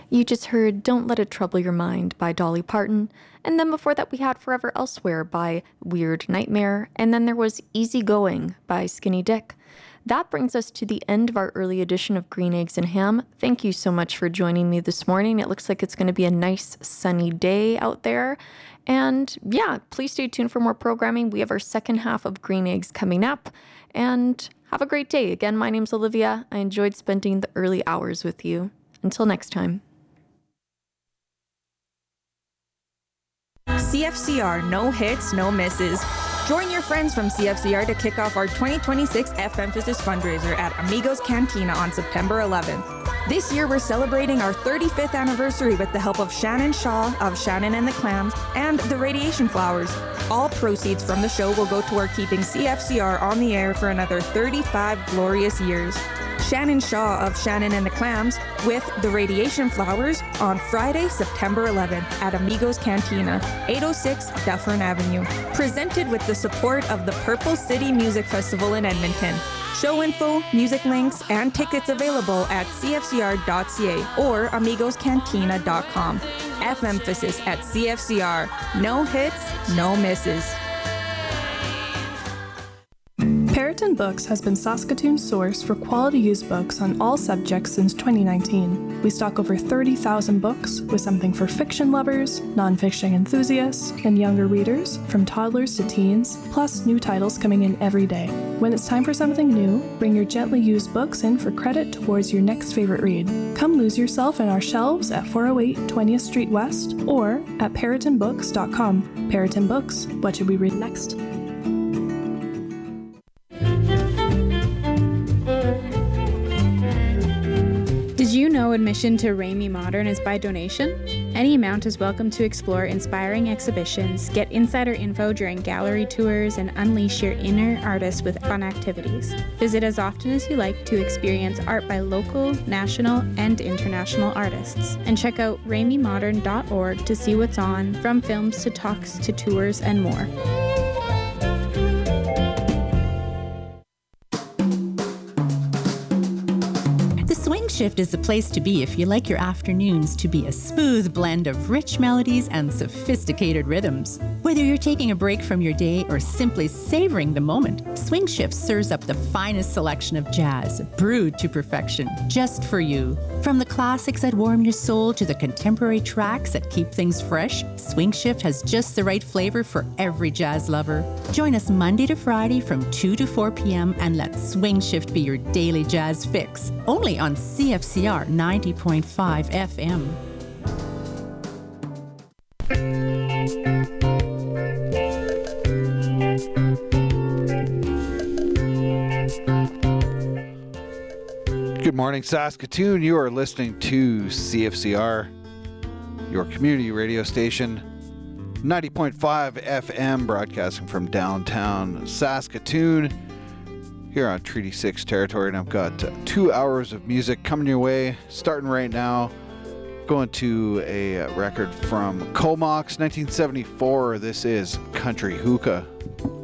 You just heard Don't Let It Trouble Your Mind by Dolly Parton, and then before that we had Forever Elsewhere by Weird Nightmare, and then there was Easy Going by Skinny Dick. That brings us to the end of our early edition of Green Eggs and Ham. Thank you so much for joining me this morning. It looks like it's going to be a nice sunny day out there. And yeah, please stay tuned for more programming. We have our second half of Green Eggs coming up. And have a great day. Again, my name's Olivia. I enjoyed spending the early hours with you. Until next time. CFCR, no hits, no misses. Join your friends from CFCR to kick off our 2026 F-Emphasis fundraiser at Amigos Cantina on September 11th. This year, we're celebrating our 35th anniversary with the help of Shannon Shaw of Shannon and the Clams and the Radiation Flowers. All proceeds from the show will go toward keeping CFCR on the air for another 35 glorious years. Shannon Shaw of Shannon and the Clams with the Radiation Flowers on Friday, September 11th at Amigos Cantina, 806 Dufferin Avenue. Presented with the support of the Purple City Music Festival in Edmonton. Show info, music links, and tickets available at cfcr.ca or amigoscantina.com. F-Emphasis at CFCR. No hits, no misses. Periton Books has been Saskatoon's source for quality used books on all subjects since 2019. We stock over 30,000 books with something for fiction lovers, nonfiction enthusiasts, and younger readers, from toddlers to teens, plus new titles coming in every day. When it's time for something new, bring your gently used books in for credit towards your next favorite read. Come lose yourself in our shelves at 408 20th Street West or at peritonbooks.com. Periton Books, what should we read next? Did you know admission to Ramey Modern is by donation? Any amount is welcome to explore inspiring exhibitions, get insider info during gallery tours, and unleash your inner artist with fun activities. Visit as often as you like to experience art by local, national, and international artists. And check out rameymodern.org to see what's on, from films to talks to tours and more. Shift is the place to be if you like your afternoons to be a smooth blend of rich melodies and sophisticated rhythms. Whether you're taking a break from your day or simply savoring the moment, Swing Shift serves up the finest selection of jazz, brewed to perfection, just for you. From the classics that warm your soul to the contemporary tracks that keep things fresh, Swing Shift has just the right flavor for every jazz lover. Join us Monday to Friday from 2 to 4 p.m. and let Swing Shift be your daily jazz fix. Only on CFCR 90.5 FM. Good morning, Saskatoon. You are listening to CFCR, your community radio station, 90.5 FM, broadcasting from downtown Saskatoon, here on Treaty 6 territory. And I've got 2 hours of music coming your way, starting right now. Going to a record from Comox, 1974. This is Country Hookah.